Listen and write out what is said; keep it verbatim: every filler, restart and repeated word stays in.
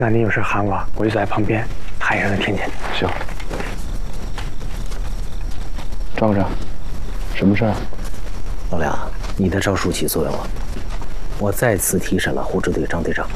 那你有事喊我，我就在旁边，他也让他听见。 行。张科长，什么事儿？ 老梁，你的招数起作用了，我再次提审了胡支队张队长。